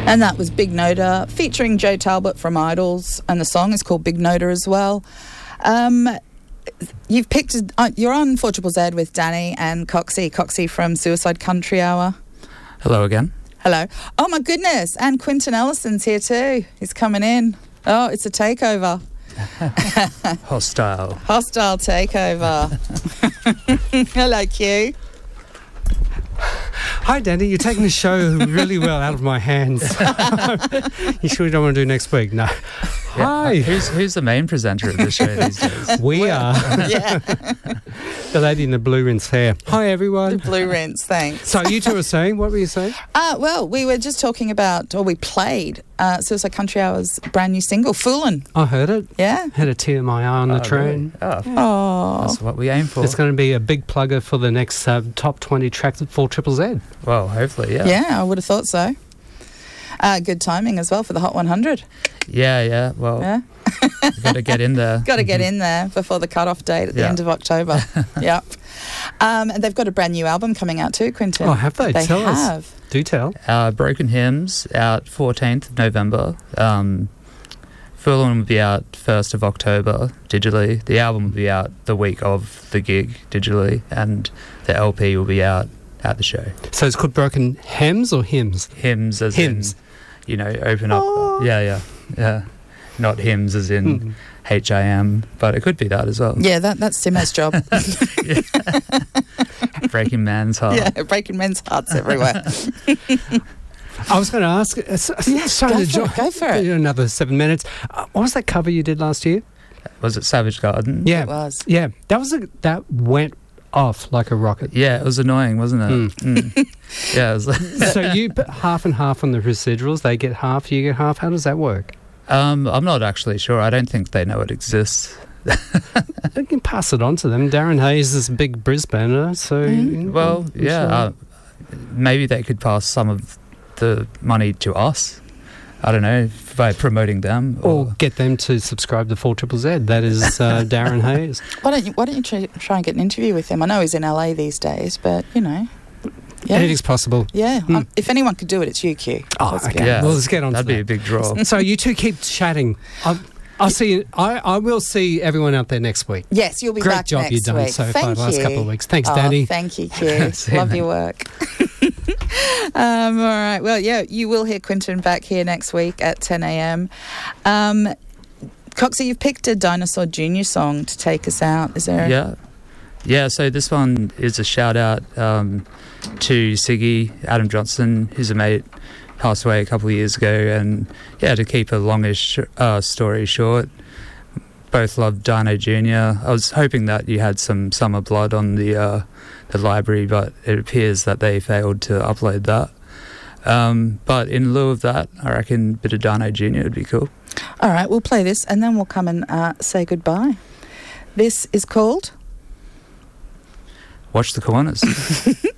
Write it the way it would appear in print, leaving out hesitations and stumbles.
And that was Big Noda featuring Joe Talbot from Idols, and the song is called Big Noda as well. You've picked, you're on 4ZZZ with Danny and Coxie from Suicide Country Hour. Hello again. Hello. Oh my goodness, and Quinton Ellison's here too. He's coming in. Oh, it's a takeover. Hostile takeover. Hello, Q. Hi, Danny. You're taking the show really well out of my hands. You sure you don't want to do next week? No. Yeah. Hi. Who's the main presenter of the show these days? We are. Yeah. The lady in the blue rinse hair. Hi, everyone. The blue rinse, thanks. So you two were saying, what were you saying? Well, we were just talking about, or we played Suicide Country Hour's brand new single, Foolin'. I heard it. Yeah. Had a tear in my eye on the train. Really? Oh. That's what we aim for. It's going to be a big plugger for the next top 20 tracks at 4ZZZ. Well, hopefully, yeah. Yeah, I would have thought so. Good timing as well for the Hot 100. Yeah. Well, Yeah. got to get in there. Got to get in there before the cut-off date at the end of October. Yep. And they've got a brand new album coming out too, Quinton. Oh, have they? They Tell have. us. Do tell. Broken Hymns out 14th of November. Foolin' will be out 1st of October digitally. The album will be out the week of the gig digitally, and the LP will be out at the show. So it's called Broken Hems or Hymns? Hymns as Hymns. in, open up. Oh. Yeah. Not hymns as in HIM, but it could be that as well. Yeah, that's Simo's job. Breaking man's heart. Yeah, breaking men's hearts everywhere. I was going to ask. Go for it. Another 7 minutes. What was that cover you did last year? Was it Savage Garden? Yeah, It was. Yeah, that went off like a rocket. Yeah, it was annoying, wasn't it? Yeah. It was So you put half and half on the residuals. They get half, you get half. How does that work? I'm not actually sure. I don't think they know it exists. You can pass it on to them. Darren Hayes is a big Brisbaner, so... Well, I'm yeah, sure. maybe they could pass some of the money to us. I don't know, by promoting them. Or get them to subscribe to 4ZZZ. That is Darren Hayes. Why don't you try and get an interview with him? I know he's in LA these days, but, Yeah. Anything's possible. Yeah. If anyone could do it, it's you, Q. Oh, Let's okay. go. Yeah, Well, let's get on that'd to be a big draw. So you two keep chatting. I'll see you. I will see everyone out there next week. Yes, you'll be Great back job next you've done week. so far Thank the last you. couple of weeks. Thanks, Danny. Thank you, Q. Love your work. All right. Well, yeah, you will hear Quinton back here next week at 10 a.m. Coxie, you've picked a Dinosaur Jr. song to take us out. Is there? Yeah. So this one is a shout out to Siggy, Adam Johnson, who's a mate, passed away a couple of years ago, and to keep a longish story short, both loved Dino Jr. I was hoping that you had some Summer Blood on the library, but it appears that they failed to upload that. But in lieu of that, I reckon a bit of Dino Jr. would be cool. All right, we'll play this and then we'll come and say goodbye. This is called Watch the Corners.